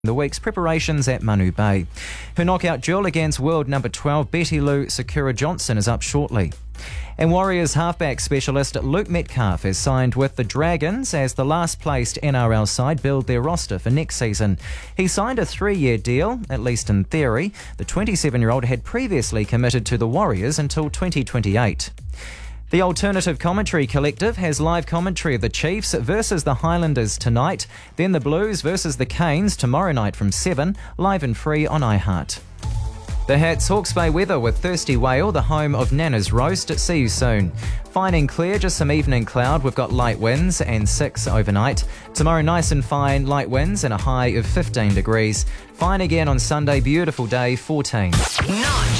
The week's preparations at Manu Bay. Her knockout duel against world number 12 Betty Lou Sakura Johnson is up shortly. And Warriors halfback specialist Luke Metcalf has signed with the Dragons as the last placed NRL side build their roster for next season. He signed a 3-year deal, at least in theory. The 27-year-old had previously committed to the Warriors until 2028. The Alternative Commentary Collective has live commentary of the Chiefs versus the Highlanders tonight, then the Blues versus the Canes tomorrow night from 7, live and free on iHeart. The Hats Hawke's Bay weather with Thirsty Whale, the home of Nana's Roast. See you soon. Fine and clear, just some evening cloud. We've got light winds and 6 overnight. Tomorrow nice and fine, light winds and a high of 15 degrees. Fine again on Sunday, beautiful day, 14.